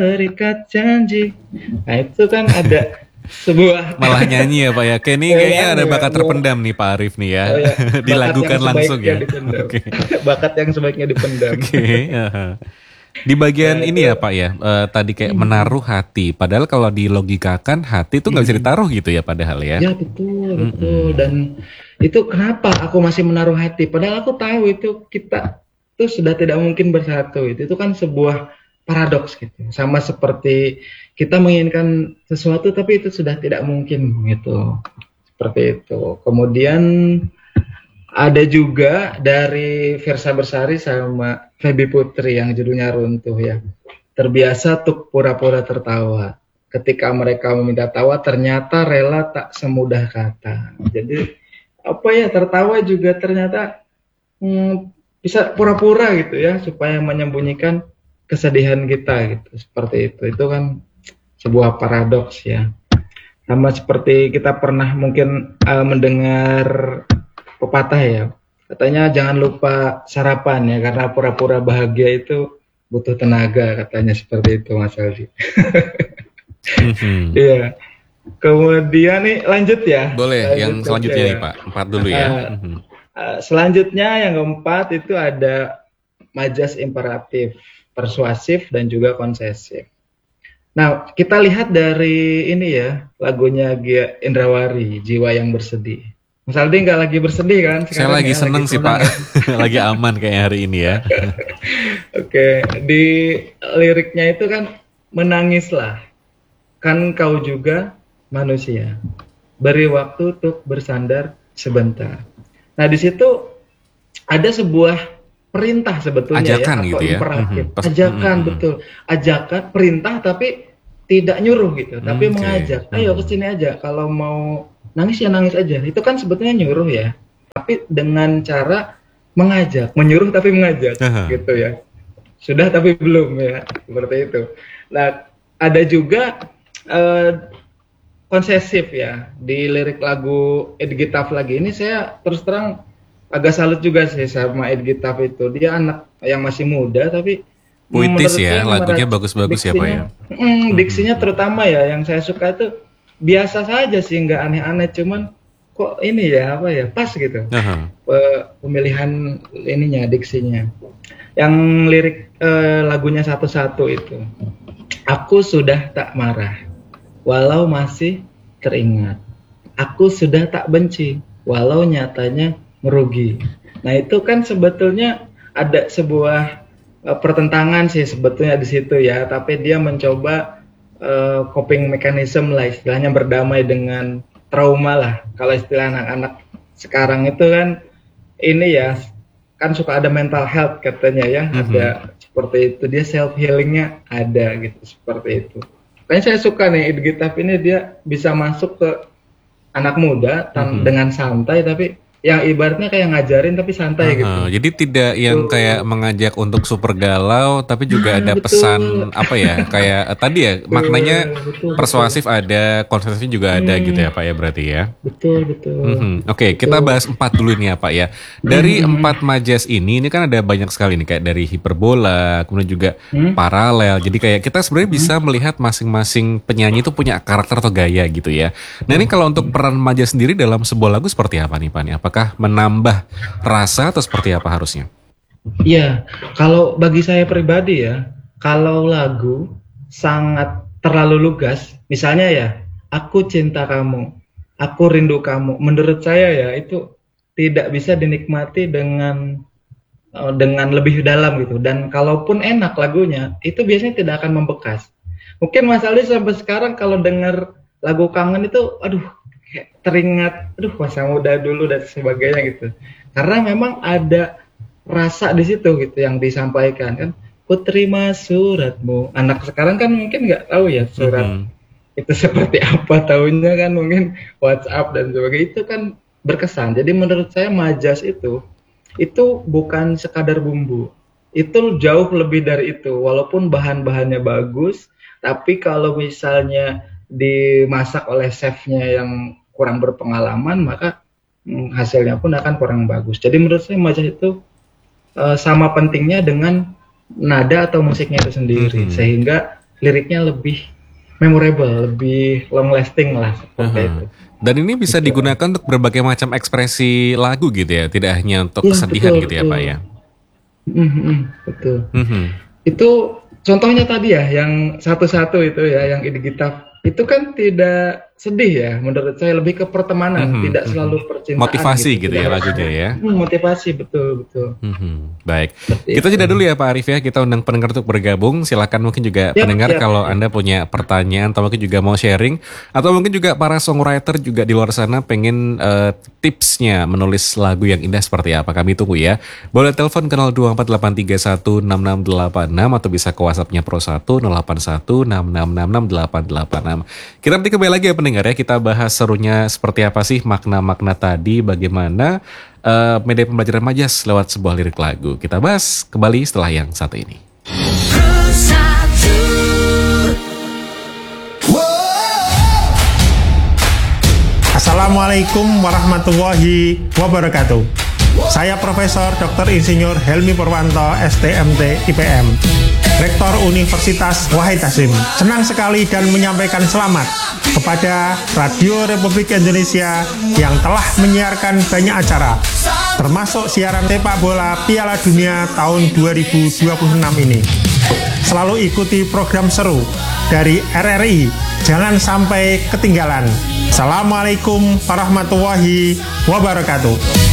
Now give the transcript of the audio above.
terikat janji. Nah itu kan ada sebuah Malah nyanyi ya Pak ya. Kayak ini kayaknya ada bakat terpendam nih Pak Arif nih ya. oh ya, Dilakukan langsung ya. dipendam. Oke. Bakat yang sebaiknya dipendam. Oke. Di bagian Nah, ini itu ya Pak ya, tadi kayak menaruh hati. Padahal kalau dilogikakan hati itu nggak bisa ditaruh gitu ya padahal ya. ya betul betul. Dan itu kenapa aku masih menaruh hati? Padahal aku tahu itu kita itu sudah tidak mungkin bersatu. Itu kan sebuah paradoks gitu. Sama seperti kita menginginkan sesuatu tapi itu sudah tidak mungkin gitu. Seperti itu. Kemudian ada juga dari Versa Bersari sama Feby Putri yang judulnya Runtuh ya. Terbiasa untuk pura-pura tertawa. Ketika mereka meminta tawa, ternyata rela tak semudah kata. Jadi apa ya, tertawa juga ternyata bisa pura-pura gitu ya, supaya menyembunyikan kesedihan kita gitu. Seperti itu. Itu kan sebuah paradoks ya. Sama seperti kita pernah mungkin mendengar pepatah ya, katanya jangan lupa sarapan ya, karena pura-pura bahagia itu butuh tenaga, katanya seperti itu Mas Aldi. Iya. Kemudian nih lanjut ya. Boleh, yang selanjutnya nih ya. Pak, 4 dulu ya. Selanjutnya yang keempat itu ada majas imperatif, persuasif dan juga konsesif. Nah, kita lihat dari ini ya, lagunya Gia Indrawari, Jiwa yang Bersedih. Mas Aldi nggak lagi bersedih kan? Saya lagi ya, seneng sih Pak, lagi aman kayak hari ini ya. Oke, di liriknya itu kan menangislah, kan kau juga manusia, beri waktu untuk bersandar sebentar. Nah di situ ada sebuah perintah sebetulnya ajakan ya, gitu atau imperatif. Ajakan betul, ajakan perintah tapi tidak nyuruh gitu, tapi mengajak. Ayo kesini aja, kalau mau nangis ya nangis aja. Itu kan sebetulnya nyuruh ya, tapi dengan cara mengajak, menyuruh tapi mengajak gitu ya. Sudah tapi belum ya, seperti itu. Nah, ada juga konsesif ya di lirik lagu Ed Gitaf lagi ini. Saya terus terang agak salut juga sih sama Ed Gitaf itu. Dia anak yang masih muda tapi puitis ya, lagunya bagus-bagus ya Pak ya. Diksinya terutama ya, yang saya suka itu biasa saja sih, nggak aneh-aneh, cuman kok ini ya apa ya, pas gitu pemilihan ininya, diksinya. Yang lirik lagunya satu-satu itu, aku sudah tak marah walau masih teringat, aku sudah tak benci walau nyatanya merugi. Nah itu kan sebetulnya ada sebuah pertentangan sih sebetulnya di situ ya, tapi dia mencoba coping mechanism lah, istilahnya berdamai dengan trauma lah. Kalau istilah anak-anak sekarang itu kan ini ya, kan suka ada mental health katanya ya, ada seperti itu, dia self healingnya ada gitu, seperti itu. Kayaknya saya suka nih Ed Gitaf ini, dia bisa masuk ke anak muda dengan santai, tapi yang ibaratnya kayak ngajarin tapi santai gitu. Jadi tidak yang kayak mengajak untuk super galau, tapi juga ada pesan apa ya, kayak tadi ya maknanya persuasif ada, konsepnya juga ada gitu ya Pak ya, berarti ya. Betul. Oke, kita bahas 4 dulu nih ya Pak ya. Dari 4 majas ini kan ada banyak sekali nih, kayak dari hiperbola, kemudian juga paralel. Jadi kayak kita sebenarnya bisa melihat masing-masing penyanyi itu punya karakter atau gaya gitu ya. Nah ini kalau untuk peran majas sendiri dalam sebuah lagu seperti apa nih Pak? Apakah menambah rasa atau seperti apa harusnya? Iya, kalau bagi saya pribadi ya, kalau lagu sangat terlalu lugas, misalnya ya, aku cinta kamu, aku rindu kamu, menurut saya ya itu tidak bisa dinikmati dengan lebih dalam gitu. Dan kalaupun enak lagunya, itu biasanya tidak akan membekas. Mungkin Mas Ali sampai sekarang kalau dengar lagu kangen itu, aduh, teringat, aduh masa muda dulu dan sebagainya gitu. Karena memang ada rasa di situ gitu yang disampaikan kan. Ku terima suratmu. Anak sekarang kan mungkin nggak tahu ya surat itu seperti apa, tahunya kan mungkin WhatsApp dan sebagainya. Itu kan berkesan. Jadi menurut saya majas itu bukan sekadar bumbu. Itu jauh lebih dari itu. Walaupun bahan-bahannya bagus, tapi kalau misalnya dimasak oleh chefnya yang kurang berpengalaman, maka hasilnya pun akan kurang bagus. Jadi menurut saya majas itu sama pentingnya dengan nada atau musiknya itu sendiri, sehingga liriknya lebih memorable, lebih long lasting lah seperti itu. Dan ini bisa digunakan untuk berbagai macam ekspresi lagu gitu ya, tidak hanya untuk kesedihan gitu ya Pak ya. Betul. Itu contohnya tadi ya, yang satu-satu itu ya, yang Idigitaf itu kan tidak sedih ya, menurut saya lebih ke pertemanan, tidak selalu percintaan. Motivasi gitu ya lagunya ya. Motivasi, betul. Baik, kita jeda dulu ya Pak Arif ya, kita undang pendengar untuk bergabung. Silakan mungkin juga pendengar kalau Anda punya pertanyaan atau mungkin juga mau sharing, atau mungkin juga para songwriter juga di luar sana pengen tipsnya menulis lagu yang indah seperti apa, kami tunggu ya. Boleh telepon ke 0248316686 atau bisa ke WhatsApp-nya Pro1 0816666886. Kita nanti kembali lagi ya pendengar ya, kita bahas serunya seperti apa sih makna-makna tadi, bagaimana media pembelajaran majas lewat sebuah lirik lagu. Kita bahas kembali setelah yang satu ini. Assalamualaikum warahmatullahi wabarakatuh. Saya Profesor Dr. Insinyur Helmi Purwanto, STMT IPM, Rektor Universitas Wahid Hasyim. Senang sekali dan menyampaikan selamat kepada Radio Republik Indonesia yang telah menyiarkan banyak acara, termasuk siaran sepak bola Piala Dunia tahun 2026 ini. Selalu ikuti program seru dari RRI, jangan sampai ketinggalan. Assalamualaikum warahmatullahi wabarakatuh.